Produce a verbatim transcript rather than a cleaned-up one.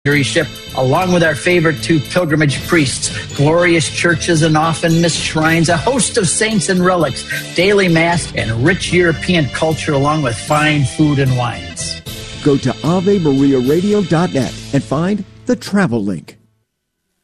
ship, along with our favorite two pilgrimage priests, glorious churches and often missed shrines, a host of saints and relics, daily mass, and rich European culture, along with fine food and wines. Go to Ave Maria Radio dot net and find the travel link.